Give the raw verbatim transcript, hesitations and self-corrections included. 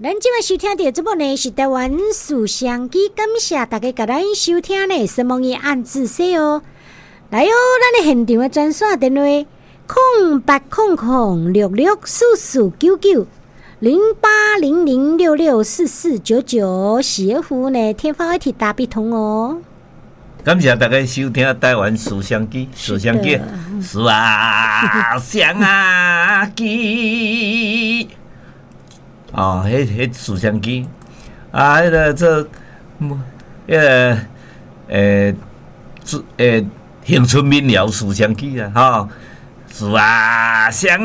咱今晚收听的节目呢是台湾书香机，感谢大家甲咱收听呢，希望伊按自说哦。来哦，咱的现场的专线电话：空八空空六六四四九九零八零零六六四四九九，是服务呢天方一体大笔通哦。 感谢大家收听台湾书香机，书香机，书啊香啊机。哦，迄迄书香机啊，迄个做，迄个诶，诶，乡村民谣书香机啊，吼，书啊香